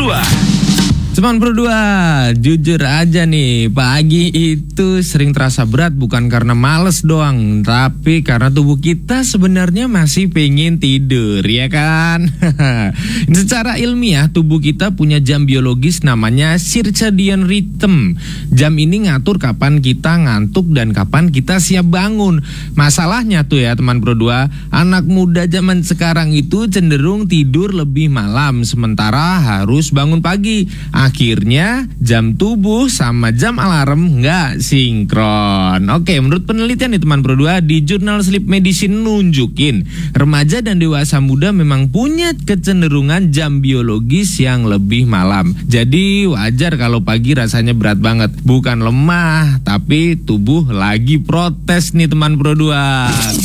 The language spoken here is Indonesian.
Teman berdua, jujur aja nih, pagi itu sering terasa berat bukan karena males doang, tapi karena tubuh kita sebenarnya masih pengen tidur, ya kan? Secara ilmiah, tubuh kita punya jam biologis namanya circadian rhythm. Jam ini ngatur kapan kita ngantuk dan kapan kita siap bangun. Masalahnya tuh ya teman berdua, anak muda zaman sekarang itu cenderung tidur lebih malam, sementara harus bangun pagi. Akhirnya jam tubuh sama jam alarm nggak sinkron. Oke, menurut penelitian nih teman berdua, di jurnal Sleep Medicine nunjukin remaja dan dewasa muda memang punya kecenderungan jam biologis yang lebih malam. Jadi wajar kalau pagi rasanya berat banget. Bukan lemah, tapi tubuh lagi protes nih teman berdua.